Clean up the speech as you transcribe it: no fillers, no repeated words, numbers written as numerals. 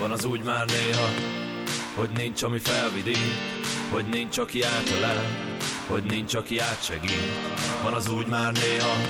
Van az úgy már néha, hogy nincs, ami felvidít, hogy nincs, aki átölel, hogy nincs, aki átsegít. Van az úgy már néha,